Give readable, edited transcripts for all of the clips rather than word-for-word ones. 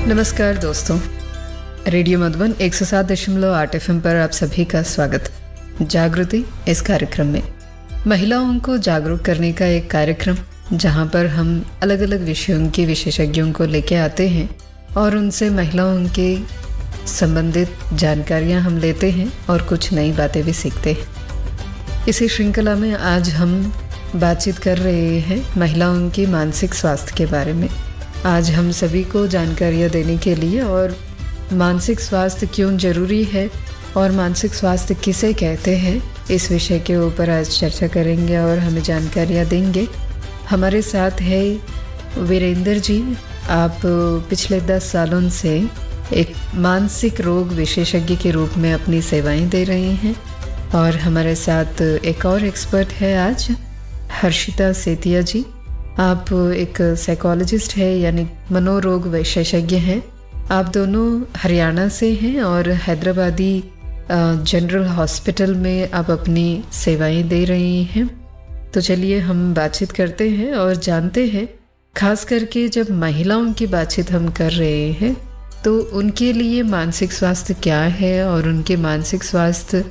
नमस्कार दोस्तों, radio Madhuban 107.8 FM पर आप सभी का स्वागत। जागृति इस कार्यक्रम में महिलाओं को जागरूक करने का एक कार्यक्रम, जहां पर हम अलग अलग विषयों के विशेषज्ञों को लेके आते हैं और उनसे महिलाओं के संबंधित जानकारियां हम लेते हैं और कुछ नई बातें भी सीखते हैं। इसी श्रृंखला में आज हम बातचीत कर रहे हैं महिलाओं के मानसिक स्वास्थ्य के बारे में। आज हम सभी को जानकारियाँ देने के लिए और मानसिक स्वास्थ्य क्यों ज़रूरी है और मानसिक स्वास्थ्य किसे कहते हैं, इस विषय के ऊपर आज चर्चा करेंगे और हमें जानकारियाँ देंगे। हमारे साथ है वीरेंद्र जी। आप पिछले 10 सालों से एक मानसिक रोग विशेषज्ञ के रूप में अपनी सेवाएं दे रहे हैं। और हमारे साथ एक और एक्सपर्ट है आज, हर्षिता सेतिया जी। आप एक साइकोलॉजिस्ट है, यानी मनोरोग विशेषज्ञ हैं। आप दोनों हरियाणा से हैं और हैदराबादी जनरल हॉस्पिटल में आप अपनी सेवाएं दे रही हैं। तो चलिए हम बातचीत करते हैं और जानते हैं, खास करके जब महिलाओं की बातचीत हम कर रहे हैं तो उनके लिए मानसिक स्वास्थ्य क्या है और उनके मानसिक स्वास्थ्य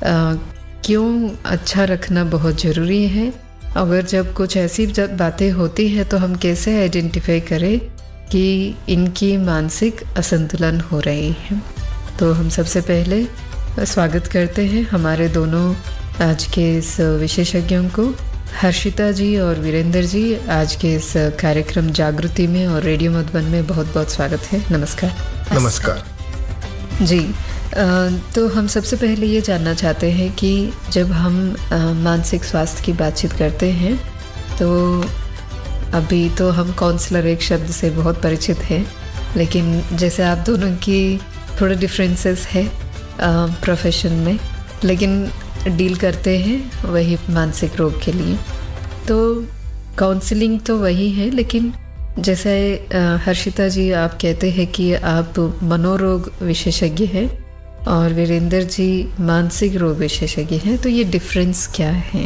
क्यों अच्छा रखना बहुत ज़रूरी है। अगर जब कुछ ऐसी बातें होती है तो हम कैसे आइडेंटिफाई करें कि इनकी मानसिक असंतुलन हो रही है। तो हम सबसे पहले स्वागत करते हैं हमारे दोनों आज के इस विशेषज्ञों को, हर्षिता जी और वीरेंद्र जी। आज के इस कार्यक्रम जागृति में और रेडियो मधुबन में बहुत बहुत स्वागत है। नमस्कार। नमस्कार जी। तो हम सबसे पहले ये जानना चाहते हैं कि जब हम मानसिक स्वास्थ्य की बातचीत करते हैं तो अभी तो हम काउंसलर एक शब्द से बहुत परिचित हैं, लेकिन जैसे आप दोनों की थोड़े डिफरेंसेस है प्रोफेशन में, लेकिन डील करते हैं वही मानसिक रोग के लिए। तो काउंसलिंग तो वही है, लेकिन जैसे हर्षिता जी आप कहते हैं कि आप मनोरोग विशेषज्ञ हैं और वीरेंद्र जी मानसिक रोग विशेषज्ञ हैं, तो ये डिफरेंस क्या है?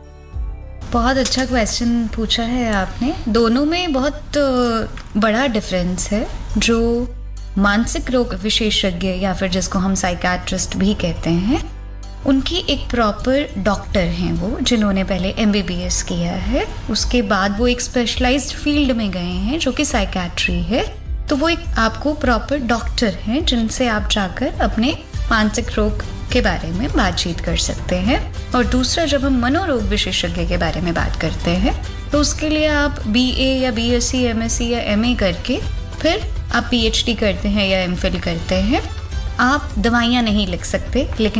बहुत अच्छा क्वेश्चन पूछा है आपने। दोनों में बहुत बड़ा डिफरेंस है। जो मानसिक रोग विशेषज्ञ या फिर जिसको हम साइकियाट्रिस्ट भी कहते हैं, उनकी एक प्रॉपर डॉक्टर हैं वो, जिन्होंने पहले MBBS किया है, उसके बाद वो एक स्पेशलाइज्ड फील्ड में गए हैं जो कि साइकियाट्री है। तो वो एक आपको प्रॉपर डॉक्टर हैं जिनसे आप जाकर अपने मानसिक रोग के बारे में बातचीत कर सकते हैं। और दूसरा, जब हम मनोरोग विशेषज्ञ के बारे में बात करते हैं तो उसके लिए आप BA या BSc MSc या MA करके फिर आप PhD करते हैं या MPhil करते हैं। आप दवाइयाँ नहीं लिख सकते, लेकिन